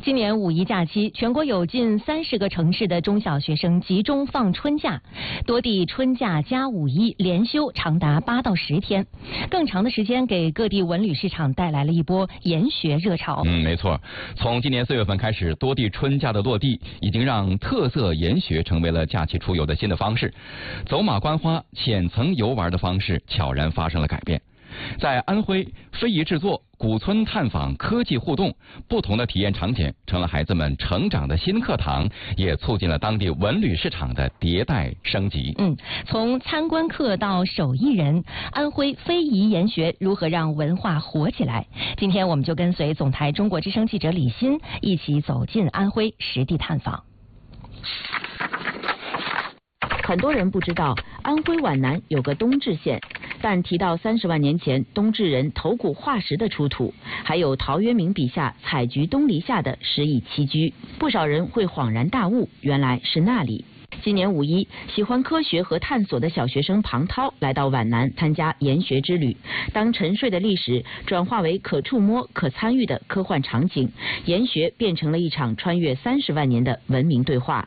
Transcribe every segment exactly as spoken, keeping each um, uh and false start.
今年五一假期，全国有近三十个城市的中小学生集中放春假，多地春假加五一连休长达八到十天，更长的时间给各地文旅市场带来了一波研学热潮。 嗯，没错，从今年四月份开始，多地春假的落地，已经让特色研学成为了假期出游的新的方式。走马观花、浅层游玩的方式悄然发生了改变。在安徽，非遗制作、古村探访、科技互动，不同的体验场景成了孩子们成长的新课堂，也促进了当地文旅市场的迭代升级。 嗯，从参观客到手艺人，安徽非遗研学如何让文化活起来？今天我们就跟随总台中国之声记者李欣一起走进安徽，实地探访。 很多人不知道安徽皖南有个东至县，但提到三十万年前东至人头骨化石的出土，还有陶渊明笔下采菊东篱下的诗意栖居，不少人会恍然大悟，原来是那里。今年五一，喜欢科学和探索的小学生庞涛来到皖南参加研学之旅。当沉睡的历史转化为可触摸、可参与的科幻场景，研学变成了一场穿越三十万年的文明对话。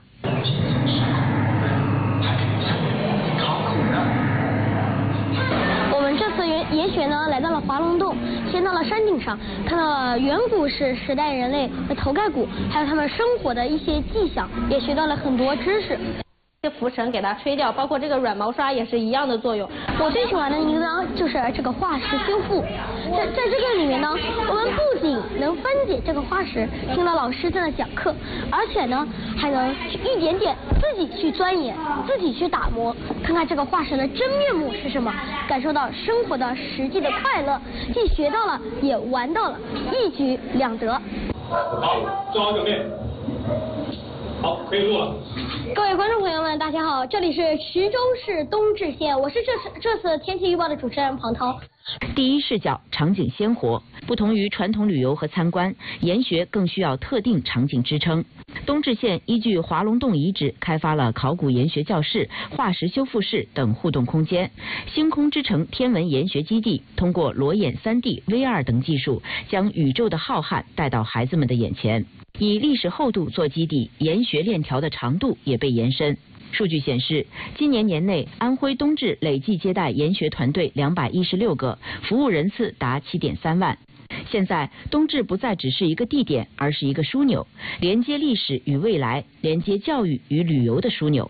研学呢，来到了华龙洞，先到了山顶上，看到了远古时时代人类的头盖骨，还有他们生活的一些迹象，也学到了很多知识。 这浮尘给它吹掉，包括这个软毛刷也是一样的作用。 我最喜欢的一个呢，就是这个化石修复。在在这个里面呢，我们不仅能分解这个化石，听到老师在那讲课，而且呢，还能去一点点自己去钻研，自己去打磨，看看这个化石的真面目是什么，感受到生活的实际的快乐，既学到了，也玩到了，一举两得。 好，做好准备。好，可以录了。 各位观众朋友们，大家好，这里是衢州市东至县，我是这次这次天气预报的主持人庞涛。 第一视角，场景鲜活。不同于传统旅游和参观，研学更需要特定场景支撑。东至县依据华龙洞遗址开发了考古研学教室、化石修复室等互动空间。星空之城天文研学基地通过裸眼 三 D、V R 等技术，将宇宙的浩瀚带到孩子们的眼前。以历史厚度做基底，研学链条的长度也被延伸。数据显示，今年年内安徽东至累计接待研学团队两百一十六个，服务人次达 七点三万。现在东至不再只是一个地点，而是一个枢纽，连接历史与未来，连接教育与旅游的枢纽。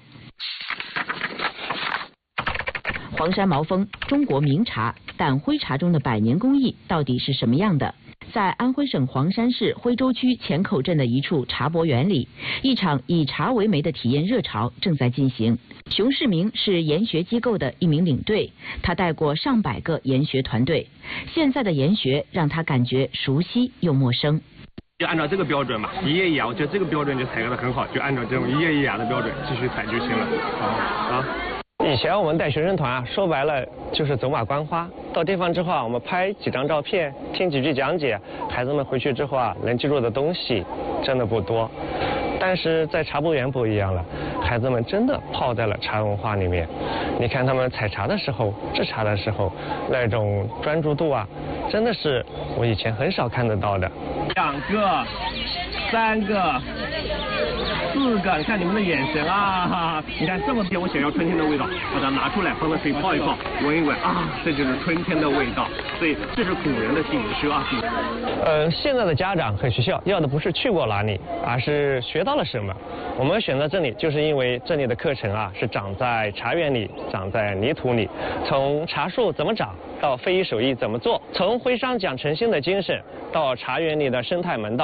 黄山毛峰，中国名茶，但徽茶中的百年工艺到底是什么样的？在安徽省黄山市徽州区前口镇的一处茶博园里，一场以茶为媒的体验热潮正在进行。熊世明是研学机构的一名领队，他带过上百个研学团队。现在的研学让他感觉熟悉又陌生。 就按照这个标准嘛，一页一牙，我觉得这个标准就采用的很好，就按照这种一页一牙的标准继续采就行了。好啊。 以前我们带学生团啊，说白了就是走马观花。到地方之后啊，我们拍几张照片，听几句讲解，孩子们回去之后啊，能记住的东西真的不多。但是在茶博园不一样了，孩子们真的泡在了茶文化里面。你看他们采茶的时候、制茶的时候，那种专注度啊，真的是我以前很少看得到的。 两个，三个。四个，你看你们的眼神啊！你看这么甜，我想要春天的味道，把它拿出来，放在水泡一泡，闻一闻啊，这就是春天的味道。所以这是古人的景诗啊。 呃，现在的家长和学校要的不是去过哪里，而是学到了什么。我们选择这里，就是因为这里的课程啊是长在茶园里，长在泥土里，从茶树怎么长到非遗手艺怎么做，从徽商讲诚信的精神到茶园里的生态门道。